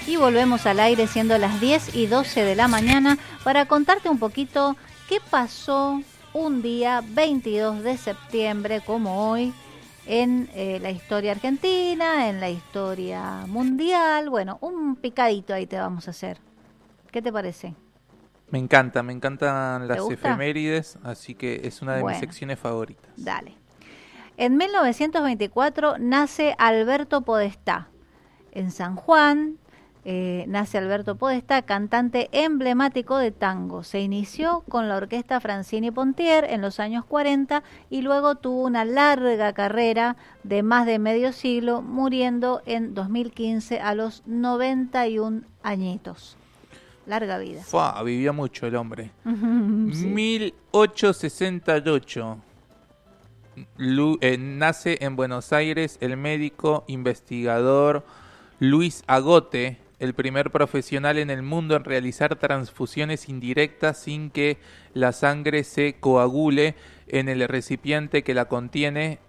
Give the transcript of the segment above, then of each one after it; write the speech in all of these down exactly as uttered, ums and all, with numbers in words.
y volvemos al aire siendo las diez y doce de la mañana para contarte un poquito qué pasó un día veintidós de septiembre como hoy en eh, la historia argentina, en la historia mundial. Bueno, un picadito ahí te vamos a hacer. ¿Qué te parece? Me encanta, me encantan las gusta? efemérides, así que es una de Bueno, mis secciones favoritas. Dale. En mil novecientos veinticuatro nace Alberto Podestá. En San Juan eh, nace Alberto Podestá, cantante emblemático de tango. Se inició con la orquesta Francini Pontier en los años cuarenta y luego tuvo una larga carrera de más de medio siglo, muriendo en dos mil quince a los noventa y un añitos. Larga vida. Fua, vivió mucho el hombre. Sí. mil ochocientos sesenta y ocho. Lu, eh, nace en Buenos Aires el médico investigador Luis Agote, el primer profesional en el mundo en realizar transfusiones indirectas sin que la sangre se coagule en el recipiente que la contiene,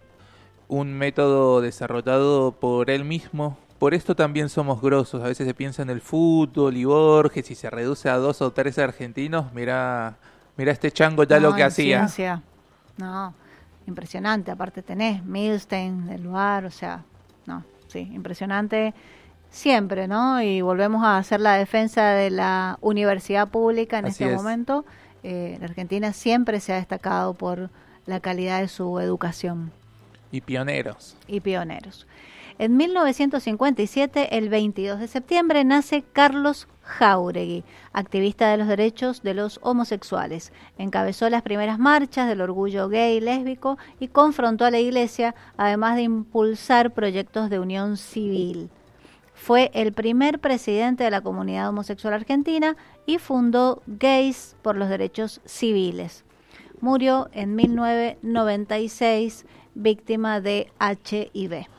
un método desarrollado por él mismo. Por esto también somos grosos. A veces se piensa en el fútbol y Borges y se reduce a dos o tres argentinos. Mirá, mirá este chango ya no, lo que hacía. Ciencia. No, impresionante. Aparte tenés Milstein, el lugar, o sea, no, sí, impresionante siempre, ¿no? Y volvemos a hacer la defensa de la universidad pública en Así este es. momento. Eh, la Argentina siempre se ha destacado por la calidad de su educación. Y pioneros. Y pioneros. En mil novecientos cincuenta y siete, el veintidós de septiembre, nace Carlos Jáuregui, activista de los derechos de los homosexuales. Encabezó las primeras marchas del orgullo gay y lésbico y confrontó a la Iglesia, además de impulsar proyectos de unión civil. Fue el primer presidente de la comunidad homosexual argentina y fundó Gays por los Derechos Civiles. Murió en mil novecientos noventa y seis, víctima de H I V.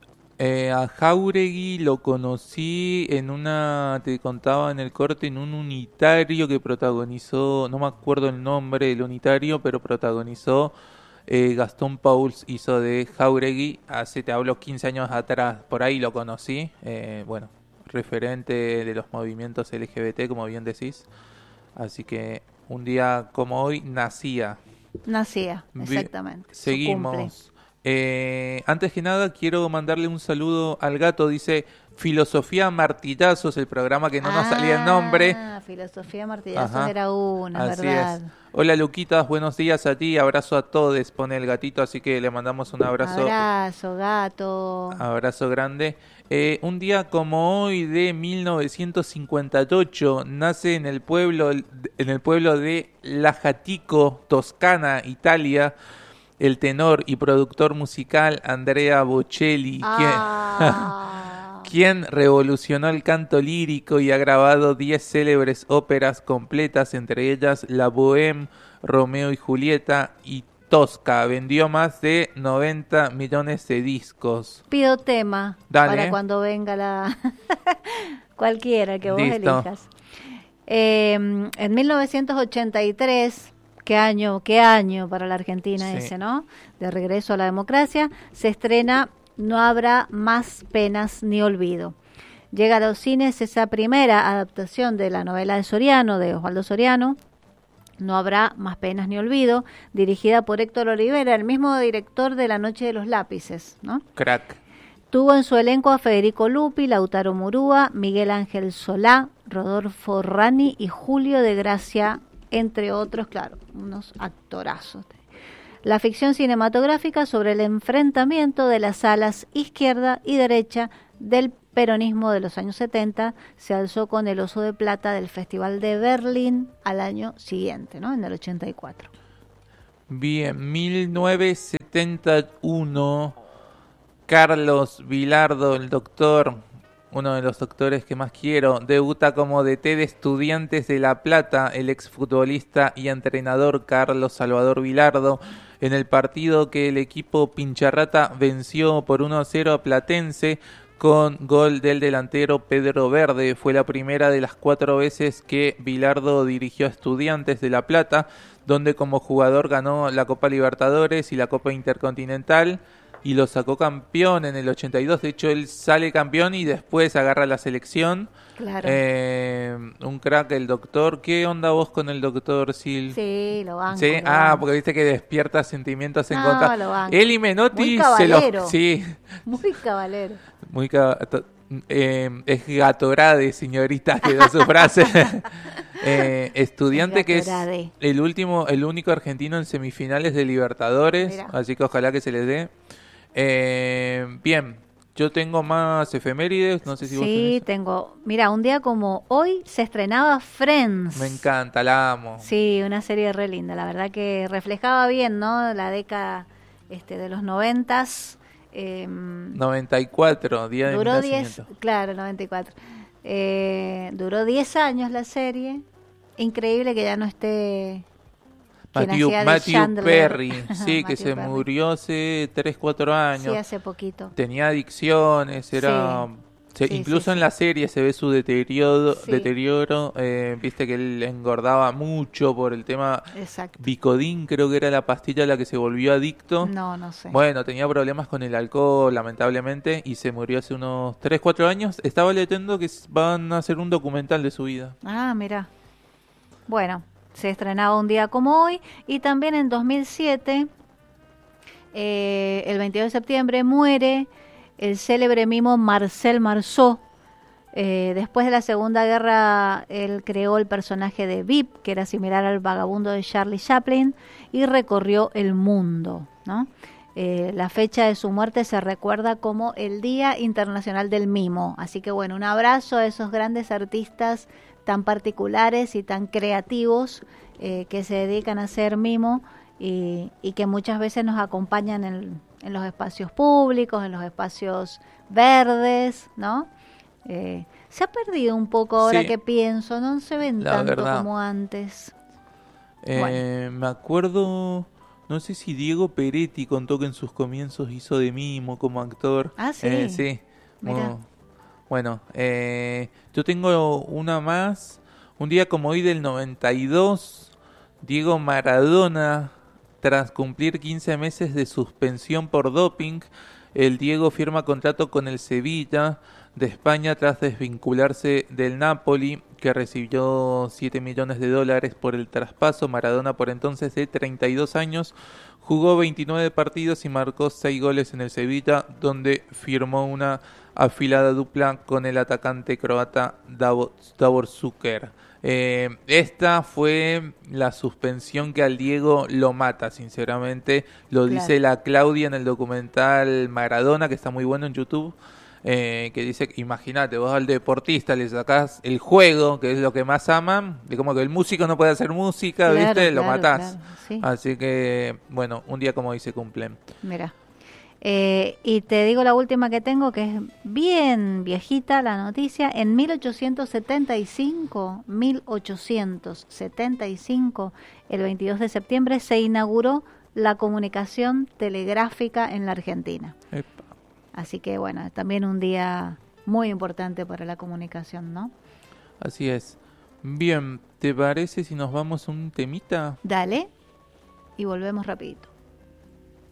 Eh, a Jáuregui lo conocí en una, te contaba en el corte, en un unitario que protagonizó, no me acuerdo el nombre del unitario, pero protagonizó eh, Gastón Pauls, hizo de Jáuregui, hace, te hablo, quince años atrás, por ahí lo conocí, eh, bueno, referente de los movimientos L G B T, como bien decís, así que un día como hoy nacía. Nacía, exactamente. Vi- seguimos. Eh, antes que nada quiero mandarle un saludo al gato. Dice Filosofía Martillazos, el programa que no nos ah, salía el nombre. Filosofía Martillazos Ajá. era una, Así ¿verdad? es. Hola Luquitas, buenos días a ti, abrazo a todos, pone el gatito, así que le mandamos un abrazo. Abrazo, gato. Abrazo grande. Eh, un día como hoy de mil novecientos cincuenta y ocho nace en el pueblo en el pueblo de Lajatico, Toscana, Italia, el tenor y productor musical Andrea Bocelli, Ah. quien, quien revolucionó el canto lírico y ha grabado diez célebres óperas completas, entre ellas La Bohème, Romeo y Julieta y Tosca. Vendió más de noventa millones de discos. Pido tema Dale. para cuando venga la cualquiera que vos Listo. elijas. Eh, en mil novecientos ochenta y tres, qué año, qué año para la Argentina Sí. ese, ¿no? De regreso a la democracia, se estrena No habrá más penas ni olvido. Llega a los cines esa primera adaptación de la novela de Soriano, de Osvaldo Soriano, No habrá más penas ni olvido, dirigida por Héctor Olivera, el mismo director de La noche de los lápices, ¿no? Crack. Tuvo en su elenco a Federico Lupi, Lautaro Murúa, Miguel Ángel Solá, Rodolfo Rani y Julio de Gracia, entre otros, claro, unos actorazos. La ficción cinematográfica sobre el enfrentamiento de las alas izquierda y derecha del peronismo de los años setenta se alzó con el Oso de Plata del Festival de Berlín al año siguiente, ¿no? En el ochenta y cuatro. Bien, mil novecientos setenta y uno, Carlos Vilardo, el doctor, uno de los doctores que más quiero, debuta como D T de Estudiantes de La Plata, el exfutbolista y entrenador Carlos Salvador Vilardo, en el partido que el equipo Pincharrata venció por uno a cero a Platense con gol del delantero Pedro Verde. Fue la primera de las cuatro veces que Vilardo dirigió a Estudiantes de La Plata, donde como jugador ganó la Copa Libertadores y la Copa Intercontinental. y lo sacó campeón en el ochenta y dos. De hecho, él sale campeón y después agarra la selección. Claro. Eh, un crack, el doctor. ¿Qué onda vos con el doctor Sil? Sí, lo banco. ¿Sí? Lo Ah, banco. porque viste que despierta sentimientos en No, contra. lo banco. Él y Menotti Muy se caballero. lo... Sí, Muy caballero. muy ca- to- eh, es Gatorade, señorita, quedó su frase. Eh, estudiante Es que es Gatorade. el último, el único argentino en semifinales de Libertadores, Mirá. así que ojalá que se les dé. Eh, bien, yo tengo más efemérides, no sé si vos Sí, tenés. tengo. Mira, un día como hoy se estrenaba Friends. Me encanta, la amo. Sí, una serie re linda. La verdad que reflejaba bien, ¿no? La década este, de los noventas. Eh, noventa y cuatro, día de mi duró diez, nacimiento. claro, noventa y cuatro. Eh, duró diez años la serie. Increíble que ya no esté quien Matthew, hacía de Matthew Chandler. Perry, sí, que Matthew se Perry. murió hace tres, cuatro años. Sí, hace poquito. Tenía adicciones, era... se- Sí, incluso sí, en sí. la serie se ve su deterioro, Sí. deterioro eh, viste que él engordaba mucho por el tema Exacto. Vicodin, creo que era la pastilla a la que se volvió adicto. No, no sé. Bueno, tenía problemas con el alcohol, lamentablemente, y se murió hace unos tres, cuatro años. Estaba leyendo que s- van a hacer un documental de su vida. Ah, mira. Bueno, se estrenaba un día como hoy y también en dos mil siete, eh, el veintidós de septiembre, muere el célebre mimo Marcel Marceau. Eh, después de la Segunda Guerra, él creó el personaje de Vip, que era similar al vagabundo de Charlie Chaplin, y recorrió el mundo, ¿no? Eh, la fecha de su muerte se recuerda como el Día Internacional del Mimo. Así que bueno, un abrazo a esos grandes artistas tan particulares y tan creativos eh, que se dedican a hacer mimo y, y que muchas veces nos acompañan en, en los espacios públicos, en los espacios verdes, ¿no? Eh, se ha perdido un poco ahora Sí. que pienso, no se ven La tanto verdad. como antes. Eh, Me acuerdo, no sé si Diego Peretti contó que en sus comienzos hizo de mimo como actor. Ah, sí. Eh, sí. Mirá. Mu- Bueno, eh, yo tengo una más. Un día como hoy del noventa y dos, Diego Maradona, tras cumplir quince meses de suspensión por doping, el Diego firma contrato con el Sevilla de España tras desvincularse del Napoli, que recibió siete millones de dólares por el traspaso. Maradona, por entonces de treinta y dos años, jugó veintinueve partidos y marcó seis goles en el Sevilla, donde firmó una afilada dupla con el atacante croata Davor, Davor Šuker. Eh, esta fue la suspensión que al Diego lo mata, sinceramente. Lo Claro. dice la Claudia en el documental Maradona, que está muy bueno en YouTube. Eh, que dice, imagínate, vos al deportista le sacás el juego, que es lo que más aman, de como que el músico no puede hacer música, Claro, ¿viste? Lo claro, matás. claro, sí. Así que, bueno, un día como hoy se cumplen. Mira. Eh, y te digo la última que tengo, que es bien viejita la noticia. En mil ochocientos setenta y cinco, mil ochocientos setenta y cinco, el veintidós de septiembre, se inauguró la comunicación telegráfica en la Argentina. Epa. Así que bueno, también un día muy importante para la comunicación, ¿no? Así es. Bien, ¿te parece si nos vamos a un temita? Dale y volvemos rapidito.